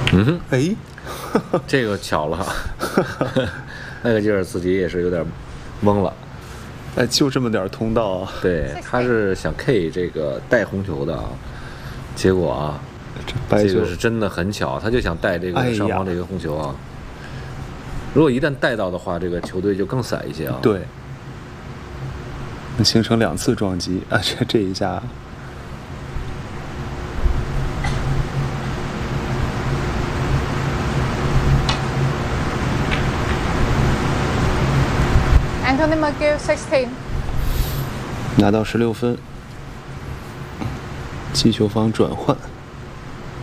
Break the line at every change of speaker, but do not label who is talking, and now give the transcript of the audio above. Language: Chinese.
嗯哼，
哎，
这个巧了，那个劲儿自己也是有点懵了。
哎，就这么点通道啊！
对，他是想 K 这个带红球的啊，结果啊，
这白球
这个是真的很巧，他就想带这
哎呀
个上方这个红球啊。如果一旦带到的话，这个球队就更散一些啊。
对，能形成2次撞击啊！这一下，
Anthony McGill 16.
拿到16分，击球方转换。